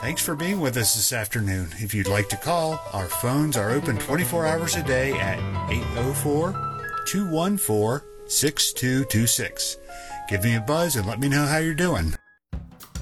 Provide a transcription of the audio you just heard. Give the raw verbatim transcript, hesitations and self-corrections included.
Thanks for being with us this afternoon. If you'd like to call, our phones are open twenty-four hours a day at eight oh four, two one four, six two two six. Give me a buzz and let me know how you're doing.